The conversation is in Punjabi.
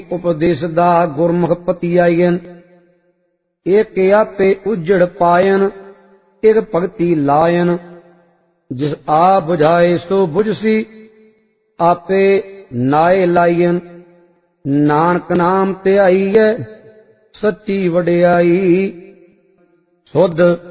ਉਪਦੇਸ਼ ਦਾ ਗੁਰਮੁਖ ਪਤੀ ਆਇਨ। ਏਕ ਆਪੇ ਉਜੜ ਪਾਇਨ ਇਕ ਭਗਤੀ ਲਾਇਨ। ਜਿਸ ਆ ਬੁਝਾਏ ਸੋ ਬੁਝਸੀ ਆਪੇ ਨਾਏ ਲਾਇਨ। ਨਾਨਕ ਨਾਮ ਧਿਆਈਐ ਸੱਚੀ ਵਡਿਆਈ ਸੁਧ